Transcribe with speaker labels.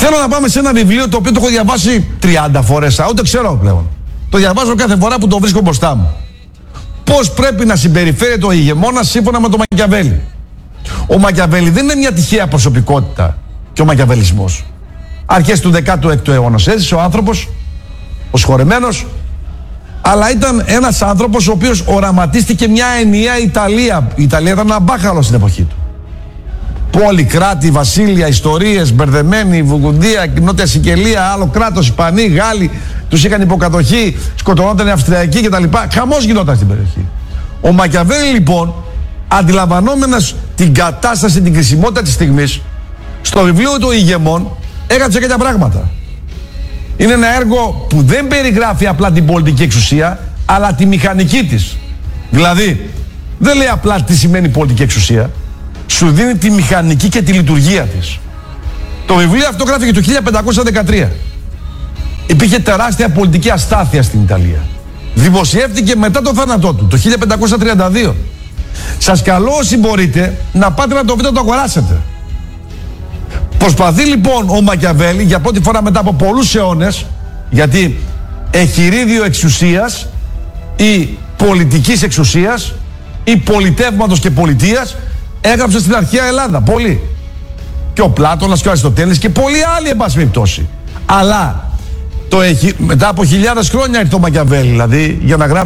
Speaker 1: Θέλω να πάμε σε ένα βιβλίο το οποίο το έχω διαβάσει 30 φορές, ούτε ξέρω πλέον. Το διαβάζω κάθε φορά που το βρίσκω μπροστά μου. Πώς πρέπει να συμπεριφέρεται ο ηγεμόνας σύμφωνα με τον Μακιαβέλη. Ο Μακιαβέλη δεν είναι μια τυχαία προσωπικότητα και ο μακιαβελισμός. Αρχές του 16ου αιώνα έζησε ο άνθρωπος, ο σχορεμένος, αλλά ήταν ένας άνθρωπος ο οποίος οραματίστηκε μια ενιαία Ιταλία. Η Ιταλία ήταν ένα μπάχαλο στην εποχή του. Πόλη, κράτη, βασίλεια, ιστορίες, μπερδεμένη, Βουργουνδία, Νότια Σικελία, άλλο κράτος, Ισπανοί, Γάλλοι, τους είχαν υποκατοχή, σκοτωνόταν οι Αυστριακοί κτλ. Χαμός γινόταν στην περιοχή. Ο Μακιαβέλη λοιπόν, αντιλαμβανόμενος την κατάσταση, την κρισιμότητα της στιγμής, στο βιβλίο του «Ηγεμόν» έγραψε κάποια πράγματα. Είναι ένα έργο που δεν περιγράφει απλά την πολιτική εξουσία, αλλά τη μηχανική της. Δηλαδή, δεν λέει απλά τι σημαίνει πολιτική εξουσία, σου δίνει τη μηχανική και τη λειτουργία της. Το βιβλίο αυτό γράφηκε το 1513. Υπήρχε τεράστια πολιτική αστάθεια στην Ιταλία. Δημοσιεύτηκε μετά το θάνατό του, το 1532. Σας καλώ όσοι μπορείτε να πάτε να το βρείτε, να το αγοράσετε. Προσπαθεί λοιπόν ο Μακιαβέλη για πρώτη φορά μετά από πολλούς αιώνες, γιατί εχειρίδιο εξουσίας ή πολιτικής εξουσίας ή πολιτεύματος και πολιτείας έγραψε στην αρχαία Ελλάδα. Πολλοί. Και ο Πλάτωνας και ο Αριστοτέλης και πολλοί άλλοι εν πάση περιπτώσει. Αλλά μετά από χιλιάδες χρόνια ήρθε ο Μακιαβέλη, δηλαδή για να γράψει